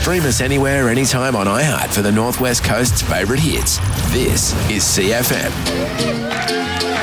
Stream us anywhere, anytime on iHeart for the Northwest Coast's favourite hits. This is CFM.